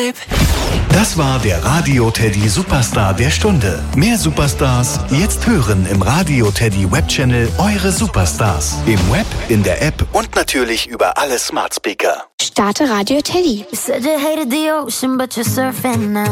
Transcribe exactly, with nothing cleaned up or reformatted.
babe. Das war der Radio Teddy Superstar der Stunde. Mehr Superstars jetzt hören im Radio Teddy Webchannel Eure Superstars. Im Web, in der App und natürlich über alle Smart Speaker. Starte Radio Teddy. You said you hated the ocean, but you're surfing now.